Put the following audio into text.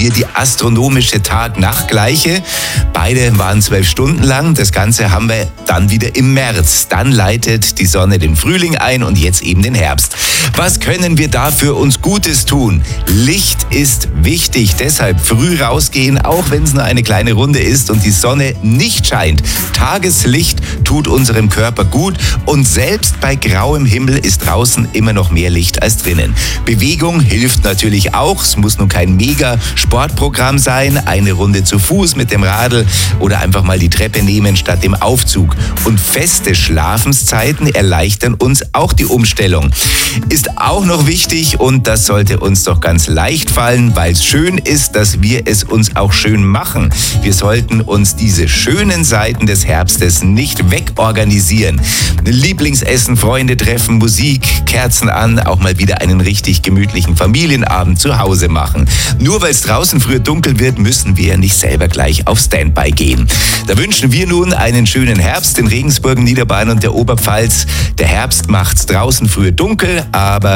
wir die astronomische Tag-Nacht-Gleiche. Beide waren 12 Stunden lang. Das Ganze haben wir dann wieder im März. Dann leitet die Sonne den Frühling ein und jetzt eben den Herbst. Was können wir da für uns Gutes tun? Licht ist wichtig, deshalb früh rausgehen, auch wenn es nur eine kleine Runde ist und die Sonne nicht scheint. Tageslicht tut unserem Körper gut und selbst bei grauem Himmel ist draußen immer noch mehr Licht als drinnen. Bewegung hilft natürlich auch. Es muss nun kein Mega-Sportprogramm sein. Eine Runde zu Fuß mit dem Radl oder einfach mal die Treppe nehmen statt dem Aufzug. Und feste Schlafenszeiten erleichtern uns auch die Umstellung. Ist auch noch wichtig und das sollte uns doch ganz leicht fallen, weil es schön ist, dass wir es uns auch schön machen. Wir sollten uns diese schönen Seiten des Herbstes nicht wegorganisieren. Lieblingsessen, Freunde treffen, Musik, Kerzen an, auch mal wieder einen richtig gemütlichen Familienabend zu Hause machen. Nur weil es draußen früher dunkel wird, müssen wir nicht selber gleich auf Standby gehen. Da wünschen wir nun einen schönen Herbst in Regensburg, Niederbayern und der Oberpfalz. Der Herbst macht's draußen früher dunkel, aber